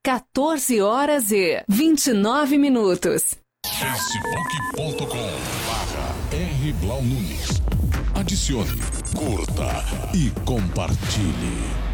14 horas e 29 minutos. Facebook.com/R Blau Nunes. Adicione, curta e compartilhe.